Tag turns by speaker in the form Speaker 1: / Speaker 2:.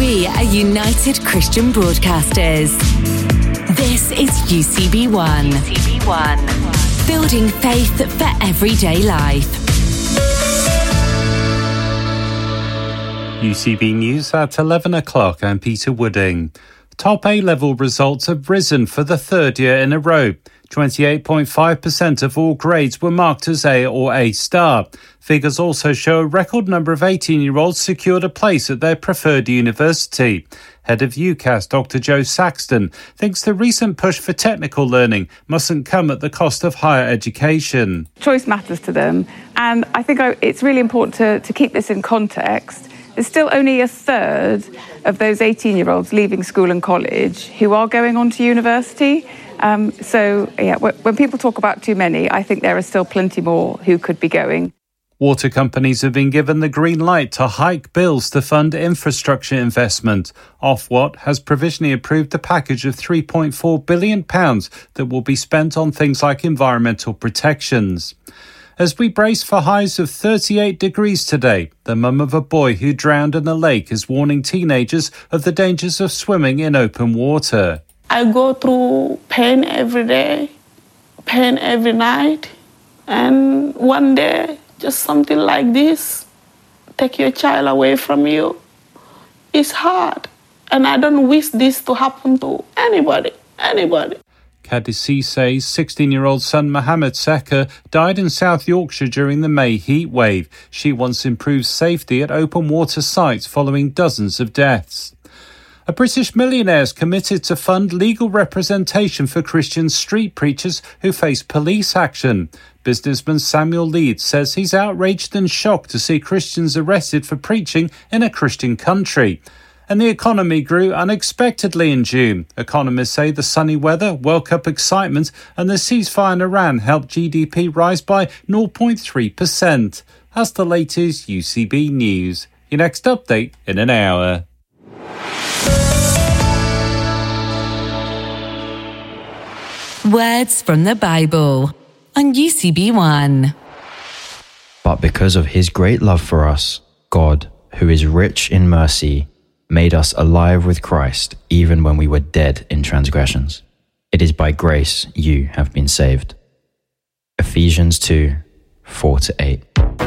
Speaker 1: We are United Christian Broadcasters. This is UCB1. UCB1. Building faith for everyday life.
Speaker 2: UCB News at 11 o'clock. I'm Peter Wooding. Top A-level results have risen for the third year in a row. 28.5% of all grades were marked as A or A star. Figures also show a record number of 18-year-olds secured a place at their preferred university. Head of UCAS, Dr. Joe Saxton, thinks the recent push for technical learning mustn't come at the cost of higher education.
Speaker 3: Choice matters to them, and I think it's really important to keep this in context. There's still only a third of those 18-year-olds leaving school and college who are going on to university. When people talk about too many, I think there are still plenty more who could be going.
Speaker 2: Water companies have been given the green light to hike bills to fund infrastructure investment. Ofwat has provisionally approved a package of £3.4 billion that will be spent on things like environmental protections. As we brace for highs of 38 degrees today, the mum of a boy who drowned in a lake is warning teenagers of the dangers of swimming in open water.
Speaker 4: I go through pain every day, pain every night, and one day, just something like this, take your child away from you. It's hard, and I don't wish this to happen to anybody.
Speaker 2: Kadisi says 16-year-old son Mohammed Sekar died in South Yorkshire during the May heat wave. She wants improved safety at open water sites following dozens of deaths. A British millionaire is committed to fund legal representation for Christian street preachers who face police action. Businessman Samuel Leeds says he's outraged and shocked to see Christians arrested for preaching in a Christian country. And the economy grew unexpectedly in June. Economists say the sunny weather, World Cup excitement and the ceasefire in Iran helped GDP rise by 0.3%. That's the latest UCB News. Your next update in an hour.
Speaker 1: Words from the Bible on UCB1.
Speaker 5: But because of his great love for us, God, who is rich in mercy, made us alive with Christ even when we were dead in transgressions. It is by grace you have been saved. Ephesians 2, 4-8.